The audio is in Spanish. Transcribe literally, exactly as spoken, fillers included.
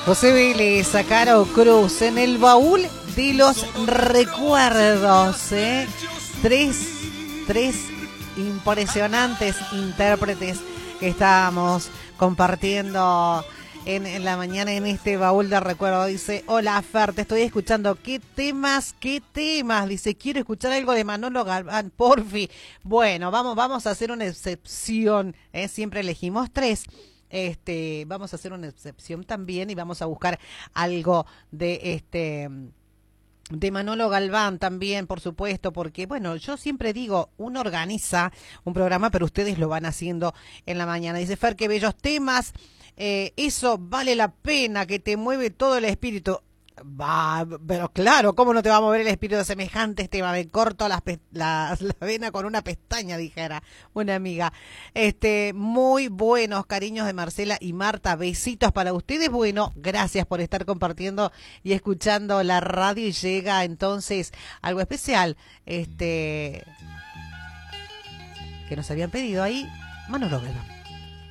José Vélez, a Caro Cruz, en el baúl de los recuerdos, ¿eh? Tres, tres impresionantes intérpretes que estábamos compartiendo en, en la mañana en este baúl de recuerdos. Dice, hola Fer, te estoy escuchando. ¿Qué temas, qué temas? Dice, quiero escuchar algo de Manolo Galván, porfi. Bueno, vamos, vamos a hacer una excepción, ¿eh? Siempre elegimos tres. Este, vamos a hacer una excepción también y vamos a buscar algo de este de Manolo Galván también, por supuesto, porque bueno, yo siempre digo, uno organiza un programa, pero ustedes lo van haciendo en la mañana. Dice Fer, qué bellos temas, eh, eso vale la pena, que te mueve todo el espíritu. Va, pero claro, ¿cómo no te va a mover el espíritu de semejantes temas? Me corto las la, la vena con una pestaña, dijera una amiga. Este, muy buenos cariños de Marcela y Marta, besitos para ustedes. Bueno, gracias por estar compartiendo y escuchando la radio, y llega entonces algo especial, este, que nos habían pedido ahí, Manolo Galván.